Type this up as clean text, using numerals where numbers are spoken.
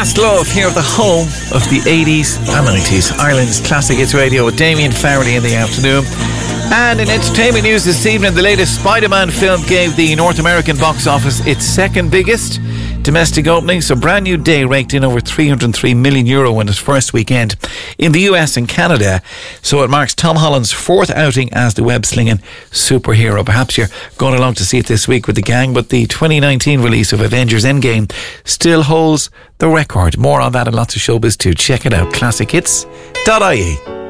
Last Love here at the home of the 80s and 90s. Ireland's Classic Hits Radio with Damien Farrelly in the afternoon. And in entertainment news this evening, the latest Spider-Man film gave the North American box office its second biggest domestic opening. So Brand New Day raked in over €303 million in its first weekend in the US and Canada. So it marks Tom Holland's fourth outing as the web-slinging superhero. Perhaps you're going along to see it this week with the gang, but the 2019 release of Avengers Endgame still holds the record. More on that and lots of showbiz too. Check it out, classichits.ie.